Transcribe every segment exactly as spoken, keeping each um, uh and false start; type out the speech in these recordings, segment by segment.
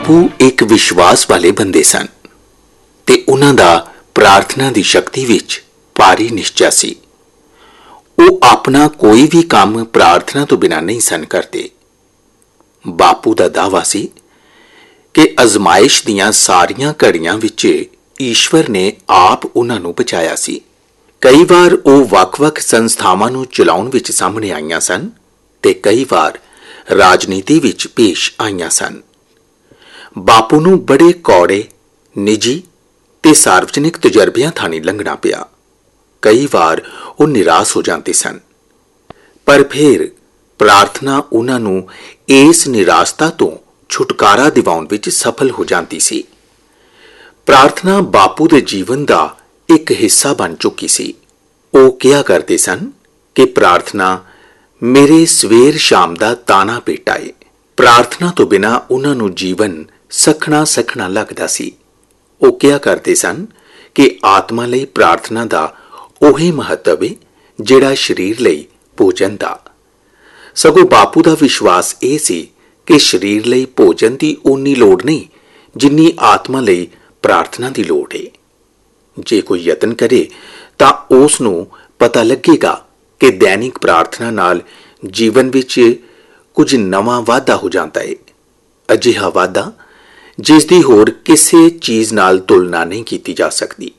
बापू एक विश्वास वाले बंदे सन ते उन्हां दा प्रार्थना दी शक्ति विच भारी निश्चय सी। वो अपना कोई भी काम प्रार्थना तो बिना नहीं सन करते। बापू दा दावा सी कि अजमाइश दियां सारियां घड़ियां विच ईश्वर ने आप उन्हां नूं बचाया सी। कई बार वो वख-वख संस्थावां नूं चलाउण विच सामने आईयां सन ते कई बार राजनीति विच पेश आईयां सन। बापू नूं बड़े कौड़े निजी ते सार्वजनिक तजर्बियां थाणी लंघना पिया। कई बार वो निराश हो जाते सन, पर फिर प्रार्थना उन्हां नूं इस निराशता तो छुटकारा दिवाउण विच सफल हो जाती सी। प्रार्थना बापू दे जीवन दा एक हिस्सा बन चुकी सी। वो क्या करते सन कि प्रार्थना मेरे सवेर शाम दा ताना पेटा है। प्रार्थना तो बिना उन्हां नूं जीवन सखना सखना लगदा सी। वो क्या करते सन कि आत्मा लई प्रार्थना दा ओही महत्व है जिहड़ा शरीर लई भोजन दा। सगों बापू दा विश्वास ये सी कि शरीर लई भोजन दी उन्नी लोड़ नहीं जिन्नी आत्मा लई प्रार्थना दी लोड़ है। जे कोई यतन करे तां उस नूं पता लगेगा कि दैनिक प्रार्थना नाल जीवन विच कुछ नवां वाधा हो जाता है। अजिहा वाधा जिस दी होर किसी चीज नाल तुलना नहीं की जा सकती।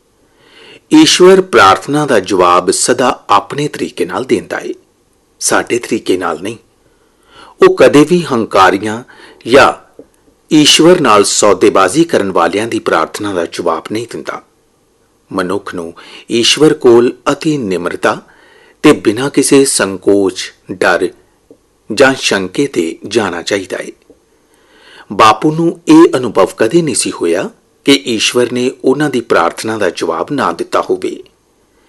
ईश्वर प्रार्थना दा जवाब सदा अपने तरीके नाल देंदा है, साडे तरीके नाल नहीं। वो कदे भी हंकारियां या ईश्वर नाल सौदेबाजी करन वालियां दी प्रार्थना दा जवाब नहीं दिंदा। मनुख नूं ईश्वर कोल अति निम्रता ते बिना किसी संकोच, डर जां शंके ते जाना चाहिदा है। बापू नूं ये अनुभव कदे नहीं सी होया कि ईश्वर ने उन्हां दी प्रार्थना दा जवाब ना दिता होवे।